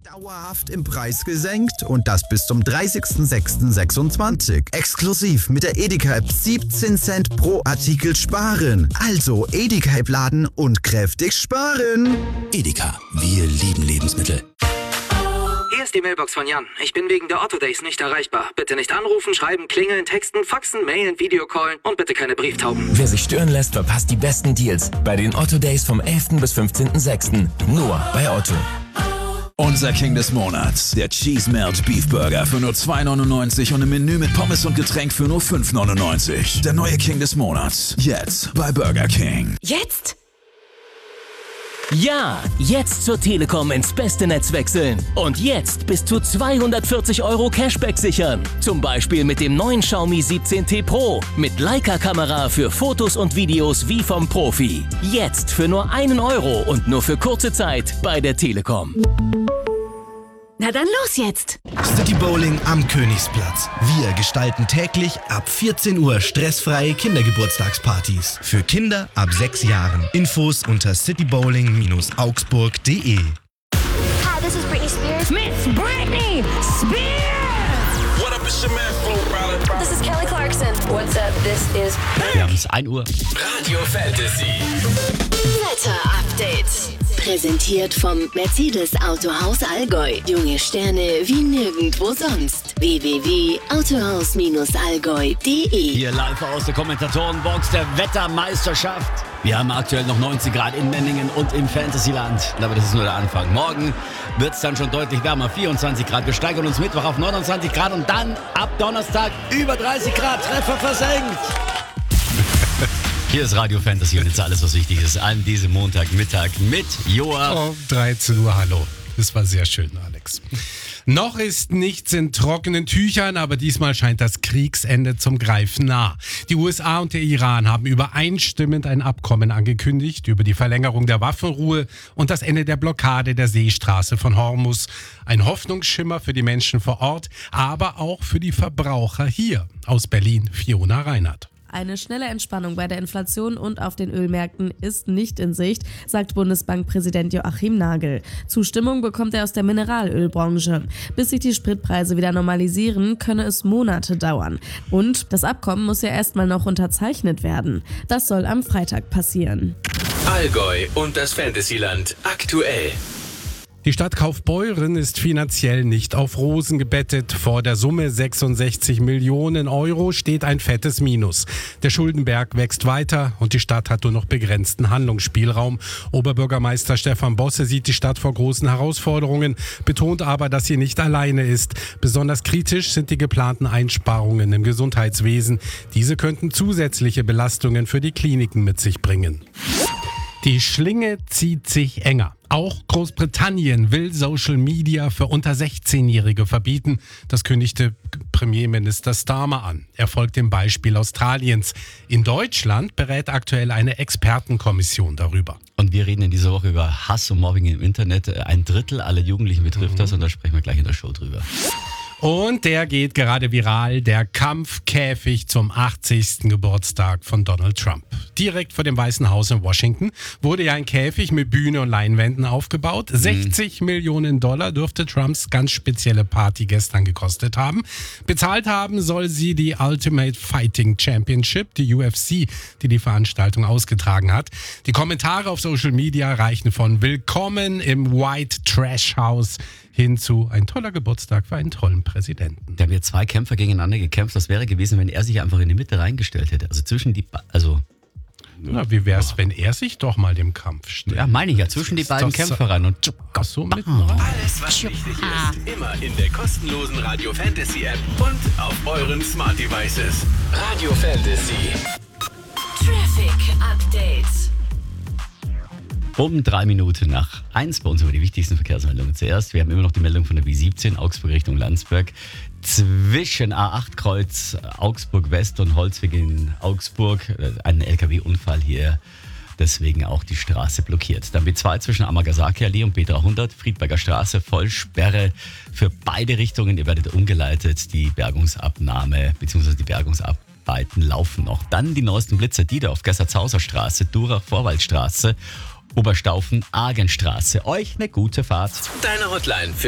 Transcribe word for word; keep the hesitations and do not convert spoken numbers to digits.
Dauerhaft im Preis gesenkt und das bis zum dreißigsten sechsten sechsundzwanzig. Exklusiv mit der Edeka-App siebzehn Cent pro Artikel sparen. Also Edeka-App laden und kräftig sparen. Edeka, wir lieben Lebensmittel. Hier ist die Mailbox von Jan. Ich bin wegen der Otto Days nicht erreichbar. Bitte nicht anrufen, schreiben, klingeln, texten, faxen, mailen, Videocallen und bitte keine Brieftauben. Wer sich stören lässt, verpasst die besten Deals bei den Otto Days vom elften bis fünfzehnten sechsten Nur bei Otto. Unser King des Monats, der Cheese Melt Beef Burger für nur zwei neunundneunzig und im Menü mit Pommes und Getränk für nur fünf neunundneunzig. Der neue King des Monats, jetzt bei Burger King. Jetzt? Ja, jetzt zur Telekom ins beste Netz wechseln. Und jetzt bis zu zweihundertvierzig Euro Cashback sichern. Zum Beispiel mit dem neuen Xiaomi siebzehn T Pro. Mit Leica-Kamera für Fotos und Videos wie vom Profi. Jetzt für nur einen Euro und nur für kurze Zeit bei der Telekom. Na dann los jetzt! City Bowling am Königsplatz. Wir gestalten täglich ab vierzehn Uhr stressfreie Kindergeburtstagspartys. Für Kinder ab sechs Jahren. Infos unter citybowling Bindestrich augsburg punkt de. Hi, this is Britney Spears. Miss Britney Spears! What up, it's your man, Flo Rida. This is Kelly Clarkson. What's up, this is... Wir haben es ein Uhr. Radio Fantasy. Wetter-Update. Präsentiert vom Mercedes Autohaus Allgäu. Junge Sterne wie nirgendwo sonst. w w w punkt autohaus allgäu punkt de. Hier live aus der Kommentatorenbox der Wettermeisterschaft. Wir haben aktuell noch neunzehn Grad in Memmingen und im Fantasyland. Aber das ist nur der Anfang. Morgen wird es dann schon deutlich wärmer. vierundzwanzig Grad. Wir steigern uns Mittwoch auf neunundzwanzig Grad und dann ab Donnerstag über dreißig Grad. Treffer versenkt. Hier ist Radio Fantasy und jetzt alles, was wichtig ist, an diesem Montagmittag mit Joa. Um dreizehn Uhr, hallo. Das war sehr schön, Alex. Noch ist nichts in trockenen Tüchern, aber diesmal scheint das Kriegsende zum Greifen nah. Die U S A und der Iran haben übereinstimmend ein Abkommen angekündigt über die Verlängerung der Waffenruhe und das Ende der Blockade der Seestraße von Hormuz. Ein Hoffnungsschimmer für die Menschen vor Ort, aber auch für die Verbraucher hier. Aus Berlin, Fiona Reinhardt. Eine schnelle Entspannung bei der Inflation und auf den Ölmärkten ist nicht in Sicht, sagt Bundesbankpräsident Joachim Nagel. Zustimmung bekommt er aus der Mineralölbranche. Bis sich die Spritpreise wieder normalisieren, könne es Monate dauern. Und das Abkommen muss ja erstmal noch unterzeichnet werden. Das soll am Freitag passieren. Allgäu und das Fantasyland aktuell. Die Stadt Kaufbeuren ist finanziell nicht auf Rosen gebettet. Vor der Summe sechsundsechzig Millionen Euro steht ein fettes Minus. Der Schuldenberg wächst weiter und die Stadt hat nur noch begrenzten Handlungsspielraum. Oberbürgermeister Stefan Bosse sieht die Stadt vor großen Herausforderungen, betont aber, dass sie nicht alleine ist. Besonders kritisch sind die geplanten Einsparungen im Gesundheitswesen. Diese könnten zusätzliche Belastungen für die Kliniken mit sich bringen. Die Schlinge zieht sich enger. Auch Großbritannien will Social Media für unter sechzehnjährige verbieten. Das kündigte Premierminister Starmer an. Er folgt dem Beispiel Australiens. In Deutschland berät aktuell eine Expertenkommission darüber. Und wir reden in dieser Woche über Hass und Mobbing im Internet. Ein Drittel aller Jugendlichen betrifft mhm. das und da sprechen wir gleich in der Show drüber. Und der geht gerade viral, der Kampfkäfig zum achtzigsten Geburtstag von Donald Trump. Direkt vor dem Weißen Haus in Washington wurde ja ein Käfig mit Bühne und Leinwänden aufgebaut. Mhm. sechzig Millionen Dollar dürfte Trumps ganz spezielle Party gestern gekostet haben. Bezahlt haben soll sie die Ultimate Fighting Championship, die U F C, die die Veranstaltung ausgetragen hat. Die Kommentare auf Social Media reichen von Willkommen im White Trash House hin zu ein toller Geburtstag für einen tollen Präsidenten. Da haben wir zwei Kämpfer gegeneinander gekämpft. Was wäre gewesen, wenn er sich einfach in die Mitte reingestellt hätte? Also zwischen die... Ba- also Na, wie wäre es, wenn er sich doch mal dem Kampf stellt? Ja, meine ich ja. Zwischen die beiden Kämpfer rein und... Ach so, mitten rein. Alles, was wichtig ist, immer in der kostenlosen Radio Fantasy App und auf euren Smart Devices. Radio Fantasy. Traffic Update. Um drei Minuten nach eins bei uns über die wichtigsten Verkehrsmeldungen. Zuerst, wir haben immer noch die Meldung von der B siebzehn, Augsburg Richtung Landsberg. Zwischen A acht Kreuz Augsburg West und Holzweg in Augsburg ein L K W-Unfall hier. Deswegen auch die Straße blockiert. Dann B zwei zwischen Amagasaki-Allee und B dreihundert, Friedberger Straße, Vollsperre für beide Richtungen. Ihr werdet umgeleitet. Die Bergungsabnahme bzw. die Bergungsarbeiten laufen noch. Dann die neuesten Blitzer, die da auf Gessertshauser Straße, Durach Vorwaldstraße, Oberstaufen, Argenstraße. Euch eine gute Fahrt. Deine Hotline für